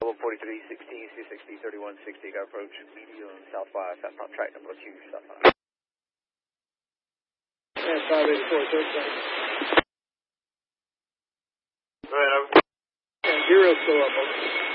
143, 16, 260, 3160, got approach medium south 5, that's on track number 2, south 5. And 584, third side. Right, over. And 0 still up, over.